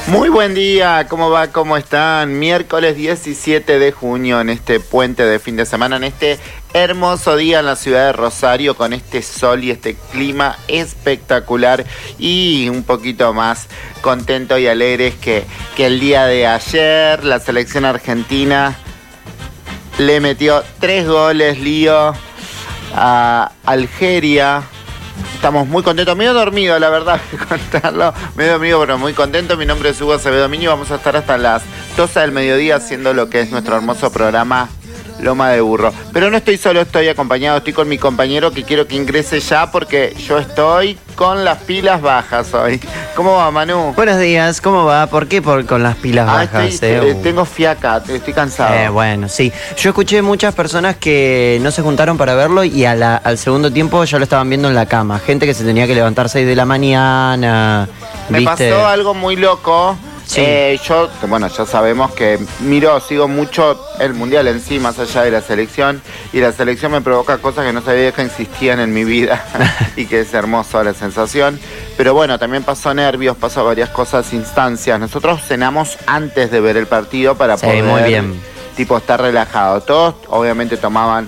Muy buen día, ¿cómo va? ¿Cómo están? Miércoles 17 de junio, en este puente de fin de semana, en este hermoso día en la ciudad de Rosario, con este sol y este clima espectacular, y un poquito más contento y alegres que el día de ayer. La selección argentina le metió 3 goles, Lío, a Algeria. Estamos muy contentos, medio dormido, la verdad, contarlo, medio dormido, pero muy contento. Mi nombre es Hugo Acevedo Miño, vamos a estar hasta las 12 del mediodía haciendo lo que es nuestro hermoso programa Loma de Burro. Pero no estoy solo, estoy acompañado, estoy con mi compañero que quiero que ingrese ya porque yo estoy con las pilas bajas hoy. ¿Cómo va, Manu? Buenos días, ¿cómo va? ¿Por qué con las pilas bajas? Tengo fiaca, estoy cansado. Bueno, sí. Yo escuché muchas personas que no se juntaron para verlo y al segundo tiempo ya lo estaban viendo en la cama. Gente que se tenía que levantar 6 de la mañana. Me pasó algo muy loco. Sí. Yo, bueno, ya sabemos que sigo mucho el mundial en sí, más allá de la selección, y la selección me provoca cosas que no sabía que existían en mi vida y que es hermoso la sensación. Pero bueno, también pasó nervios, pasó varias cosas, instancias. Nosotros cenamos antes de ver el partido para poder, muy bien, estar relajado. Todos obviamente tomaban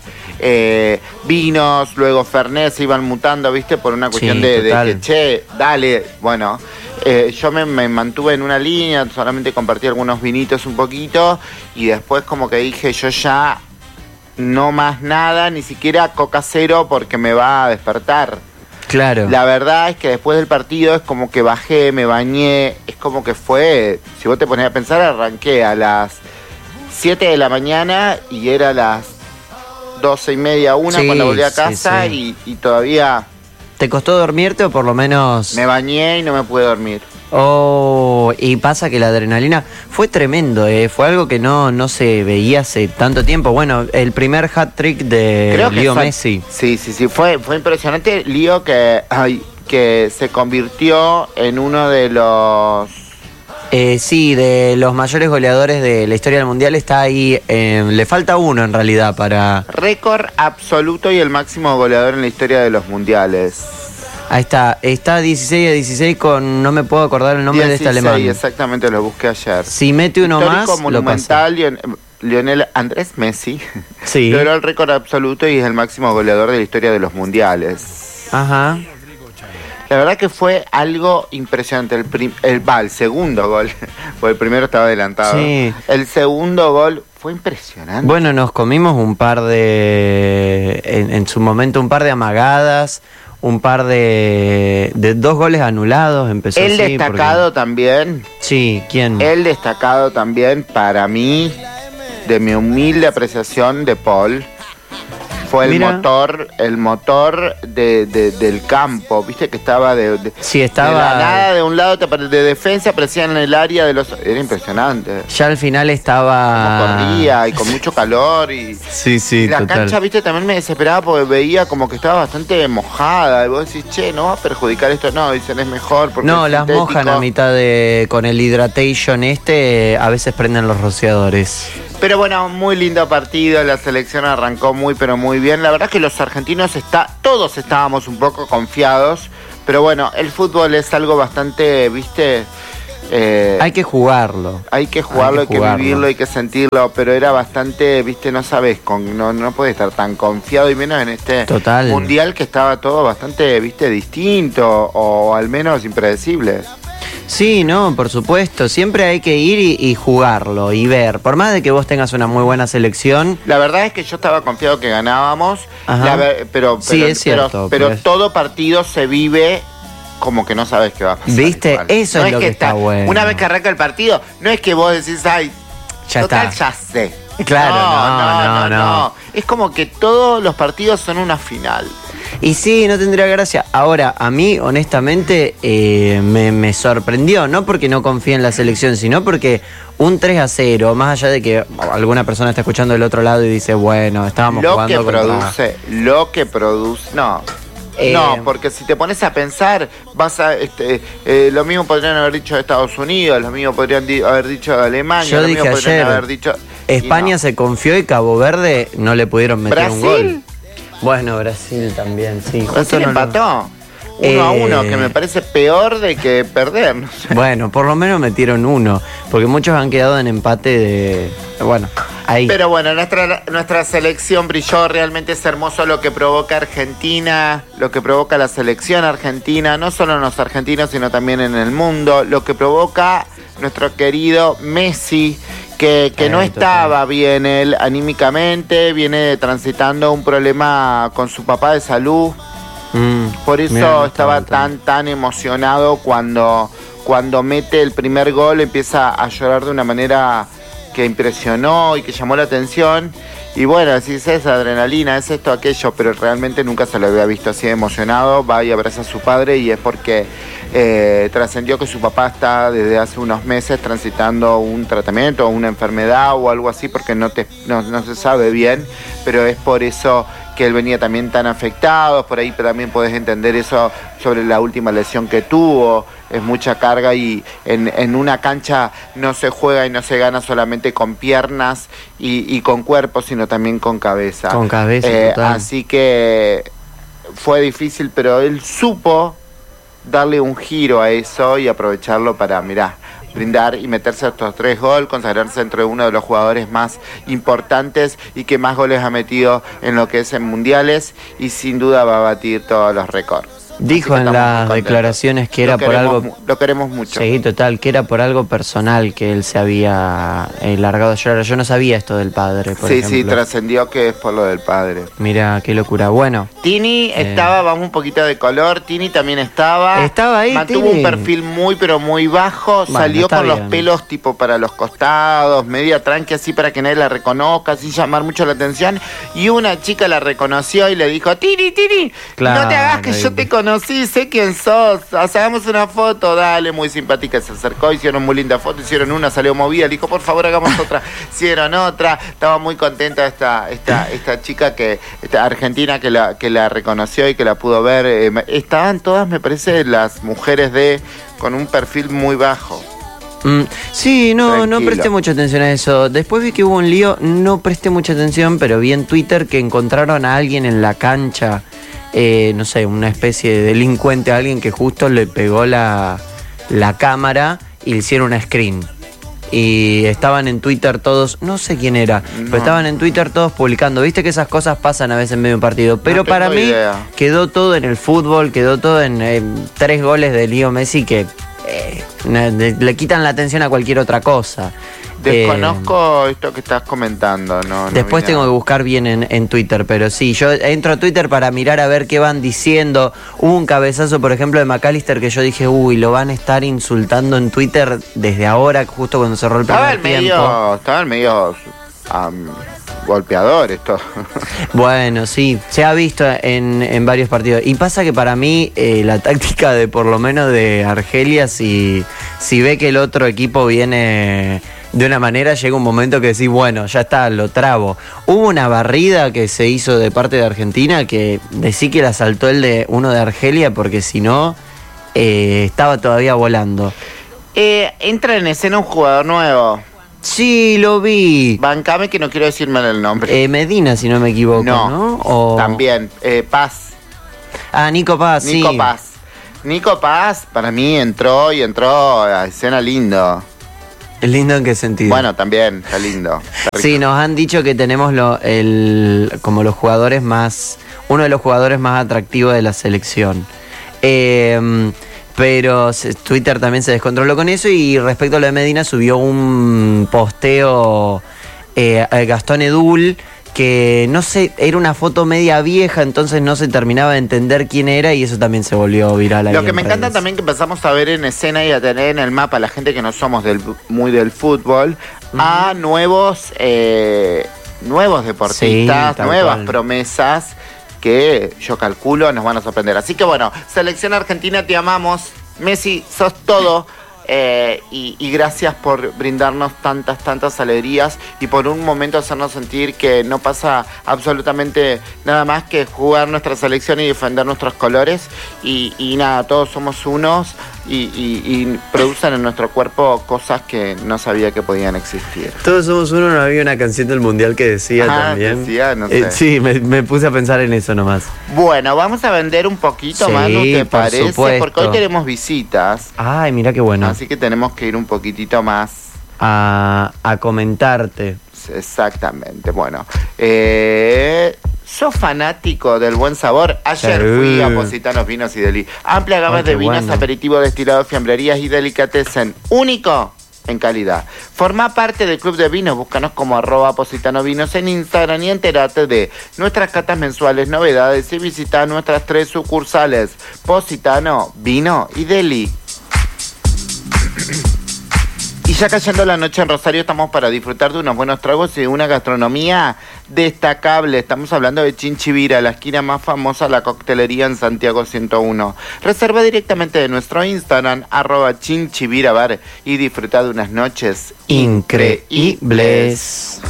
vinos, luego fernet, se iban mutando, ¿viste? Por una cuestión de que, che, dale, bueno. Yo me mantuve en una línea, solamente compartí algunos vinitos un poquito, y después como que dije, yo ya no más nada, ni siquiera Coca Cero, porque me va a despertar. Claro. La verdad es que después del partido es como que bajé, me bañé, es como que fue, si vos te ponés a pensar, arranqué a las 7 de la mañana y era las 12:30, 1 cuando volví a casa, y todavía... ¿Te costó dormirte o por lo menos...? Me bañé y no me pude dormir. Oh, y pasa que la adrenalina fue tremendo, fue algo que no se veía hace tanto tiempo. Bueno, el primer hat-trick de Leo Messi. Sí, fue impresionante. Leo que se convirtió en uno de los... de los mayores goleadores de la historia del Mundial. Está ahí, le falta uno en realidad para... Récord absoluto y el máximo goleador en la historia de los Mundiales. Ahí está 16 con... No me puedo acordar el nombre 16, de este alemán. Exactamente, lo busqué ayer. Si mete uno más, monumental, lo pasa. Lionel Andrés Messi logró el récord absoluto y es el máximo goleador de la historia de los Mundiales. Ajá. La verdad que fue algo impresionante. El segundo gol, porque el primero estaba adelantado. Sí. El segundo gol fue impresionante. Bueno, nos comimos un par de... En su momento, un par de amagadas, un par de 2 goles anulados. Empezó el así destacado también. Sí, ¿quién? El destacado también, para mí, de mi humilde apreciación, de Paul. Fue el motor del campo, viste que estaba estaba de la nada, de un lado de defensa, aparecía en el área de los... Era impresionante. Ya al final estaba... Como corría y con mucho calor y... Sí, y la cancha, viste, también me desesperaba porque veía como que estaba bastante mojada y vos decís, che, no va a perjudicar esto, no, dicen es mejor porque no, es las sintético. Mojan a mitad con el Hydration a veces prenden los rociadores. Pero bueno, muy lindo partido, la selección arrancó pero muy bien. La verdad es que los argentinos todos estábamos un poco confiados, pero bueno, el fútbol es algo bastante, viste... hay que jugarlo. Hay que vivirlo, hay que sentirlo, pero era bastante, viste, no sabes, no puedes estar tan confiado, y menos en este mundial que estaba todo bastante, viste, distinto, o al menos impredecible. Sí, no, por supuesto. Siempre hay que ir y jugarlo y ver. Por más de que vos tengas una muy buena selección. La verdad es que yo estaba confiado que ganábamos. Sí, es cierto. Pero todo partido se vive como que no sabes qué va a pasar. ¿Viste? Igual. Eso no es lo que está bueno. Una vez que arranca el partido, no es que vos decís, ay, ya sé. Claro, no. Es como que todos los partidos son una final. Y sí, no tendría gracia. Ahora, a mí, honestamente, me sorprendió. No porque no confíe en la selección, sino porque un 3-0, más allá de que alguna persona está escuchando del otro lado y dice, bueno, estábamos jugando Lo que produce... No, porque si te pones a pensar, lo mismo podrían haber dicho de Estados Unidos, lo mismo podrían haber dicho de Alemania, yo dije ayer, haber dicho... España se confió y Cabo Verde no le pudieron meter un gol. Bueno, Brasil también, sí. Brasil empató. 1-1, que me parece peor de que perder. No sé. Bueno, por lo menos metieron 1, porque muchos han quedado en empate de... Bueno, ahí. Pero bueno, nuestra selección brilló, realmente es hermoso lo que provoca Argentina, lo que provoca la selección argentina, no solo en los argentinos, sino también en el mundo, lo que provoca nuestro querido Messi, que no estaba bien él anímicamente, viene transitando un problema con su papá de salud. Por eso estaba tan emocionado cuando mete el primer gol, empieza a llorar de una manera que impresionó y que llamó la atención. Y bueno, así es adrenalina, es esto, aquello, pero realmente nunca se lo había visto así emocionado. Va y abraza a su padre y es porque trascendió que su papá está desde hace unos meses transitando un tratamiento o una enfermedad o algo así, porque no se sabe bien, pero es por eso que él venía también tan afectado. Por ahí también podés entender eso sobre la última lesión que tuvo. Es mucha carga y en una cancha no se juega y no se gana solamente con piernas y con cuerpo, sino también con cabeza. Con cabeza, total. Así que fue difícil, pero él supo darle un giro a eso y aprovecharlo para, brindar y meterse a estos 3 goles, consagrarse dentro de uno de los jugadores más importantes y que más goles ha metido en lo que es en mundiales, y sin duda va a batir todos los récords. Dijo en las declaraciones que era por algo... Lo queremos mucho. Sí, total, que era por algo personal que él se había largado a llorar. Yo no sabía esto del padre, por ejemplo. Sí, trascendió que es por lo del padre. Mira, qué locura. Bueno. Tini estaba, vamos un poquito de color, Tini también estaba. Estaba ahí, mantuvo Tini. Un perfil muy, pero muy bajo. Bueno, salió con bien. Los pelos tipo para los costados, media tranqui así para que nadie la reconozca, sin llamar mucho la atención. Y una chica la reconoció y le dijo, Tini, claro, no te hagas que yo te conozco. Sí, sé quién sos, hagamos una foto, dale, muy simpática, se acercó, hicieron muy linda foto, hicieron una, salió movida, le dijo, por favor, hagamos otra, hicieron otra, estaba muy contenta esta chica esta argentina que la reconoció y que la pudo ver. Estaban todas, me parece, las mujeres con un perfil muy bajo. Sí, no presté mucha atención a eso. Después vi que hubo un lío, no presté mucha atención, pero vi en Twitter que encontraron a alguien en la cancha. No sé, una especie de delincuente, a alguien que justo le pegó la cámara y le hicieron una screen. Y estaban en Twitter todos, no sé quién era, pero estaban en Twitter todos publicando. Viste que esas cosas pasan a veces en medio de un partido. Pero para mí quedó todo en el fútbol, quedó todo en 3 goles de Leo Messi que le quitan la atención a cualquier otra cosa. Desconozco esto que estás comentando, ¿no? Después tengo que buscar bien en Twitter, pero sí, yo entro a Twitter para mirar a ver qué van diciendo. Hubo un cabezazo, por ejemplo, de McAllister que yo dije, lo van a estar insultando en Twitter desde ahora, justo cuando cerró el primer tiempo. Estaba en medio golpeador esto. Bueno, sí, se ha visto en varios partidos. Y pasa que para mí la táctica de por lo menos de Argelia, si ve que el otro equipo viene de una manera, llega un momento que decís, bueno, ya está, lo trabo. Hubo una barrida que se hizo de parte de Argentina que decí que la saltó uno de Argelia, porque si no, estaba todavía volando. Entra en escena un jugador nuevo. Sí, lo vi. Bancame que no quiero decir mal el nombre. Medina, si no me equivoco, ¿no? También, Paz. Nico Paz, sí. Nico Paz, para mí entró a escena lindo. ¿Lindo en qué sentido? Bueno, también, está lindo. Está sí, nos han dicho que tenemos como los jugadores uno de los jugadores más atractivos de la selección. Pero Twitter también se descontroló con eso, y respecto a lo de Medina subió un posteo Gastón Edul, que no sé, era una foto media vieja, entonces no se terminaba de entender quién era, y eso también se volvió viral ahí. Lo que me encanta también que empezamos a ver en escena y a tener en el mapa, la gente que no somos muy del fútbol, a nuevos deportistas, sí, nuevas promesas que yo calculo nos van a sorprender. Así que bueno, selección argentina, te amamos. Messi, sos todo. Y gracias por brindarnos tantas alegrías y por un momento hacernos sentir que no pasa absolutamente nada más que jugar nuestra selección y defender nuestros colores. Y nada, todos somos unos. y producen en nuestro cuerpo cosas que no sabía que podían existir. Todos somos uno, no había una canción del Mundial que decía también. Decía, no sé. Sí, me puse a pensar en eso nomás. Bueno, vamos a vender un poquito, Sí, Manu, ¿te por parece? supuesto. Porque hoy tenemos visitas, Ay, mira qué bueno. así que tenemos que ir un poquitito más. A comentarte. Exactamente, bueno. ¿Sos fanático del buen sabor? Ayer Sí. fui a Positanos Vinos y Deli. Amplia gama Ay, qué de vinos, bueno. aperitivos, destilados, fiambrerías y delicatessen. Único en calidad. Forma parte del club de vinos. Búscanos como @positanovinos en Instagram y entérate de nuestras catas mensuales, novedades y visita nuestras 3 sucursales. Positano, Vino y Deli. Y ya cayendo la noche en Rosario, estamos para disfrutar de unos buenos tragos y de una gastronomía destacable. Estamos hablando de Chinchivira, la esquina más famosa de la coctelería en Santiago 101. Reserva directamente de nuestro Instagram, @chinchivirabar, y disfruta de unas noches Increíbles.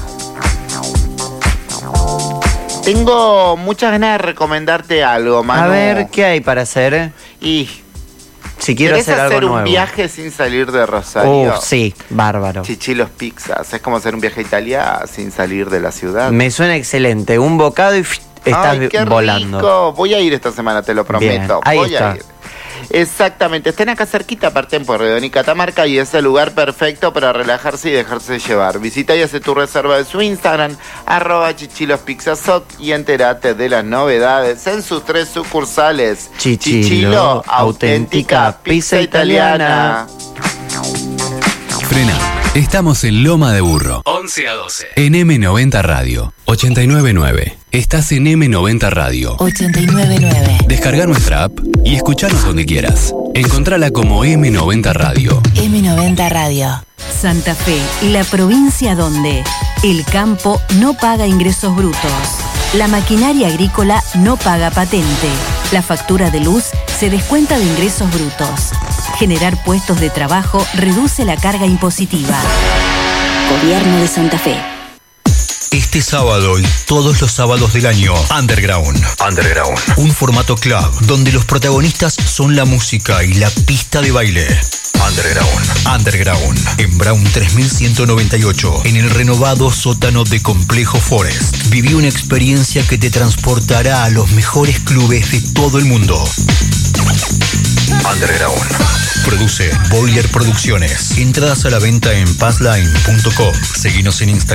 Tengo muchas ganas de recomendarte algo, Manu. A ver, ¿qué hay para hacer? Y Si quiero ¿querés hacer algo hacer un nuevo. viaje sin salir de Rosario? Sí, bárbaro. Chichilos Pizzas. Es como hacer un viaje a Italia sin salir de la ciudad. Me suena excelente. Un bocado y estás Ay, qué volando. rico. Voy a ir esta semana, te lo prometo. Bien, ahí Voy está. a ir. Exactamente, estén acá cerquita, aparte en Pueyrredón y Catamarca, y es el lugar perfecto para relajarse y dejarse llevar. Visita y hace tu reserva de su Instagram, @chichilospizzasoc, y entérate de las novedades en sus 3 sucursales. Chichilo, auténtica pizza italiana. Frena. Estamos en Loma de Burro. 11 a 12. En M90 Radio. 89.9. Estás en M90 Radio. 89.9. Descarga nuestra app y escuchanos donde quieras. Encontrala como M90 Radio. M90 Radio. Santa Fe, la provincia donde el campo no paga ingresos brutos, la maquinaria agrícola no paga patente, la factura de luz se descuenta de ingresos brutos. Generar puestos de trabajo reduce la carga impositiva. Gobierno de Santa Fe. Este sábado y todos los sábados del año, Underground. Un formato club donde los protagonistas son la música y la pista de baile. Underground. En Brown 3198, en el renovado sótano de Complejo Forest. Viví una experiencia que te transportará a los mejores clubes de todo el mundo. Underground. Produce Boiler Producciones. Entradas a la venta en passline.com. Seguinos en Instagram.